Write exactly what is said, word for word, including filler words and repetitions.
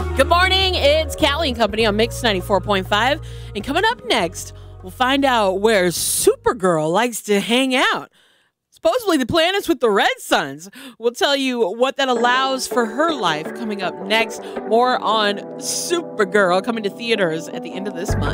Good morning, it's Callie and Company on Mix ninety-four point five. And coming up next, we'll find out where Supergirl likes to hang out. Supposedly the planet's with the Red Suns. We'll tell you what that allows for her life coming up next. More on Supergirl coming to theaters at the end of this month.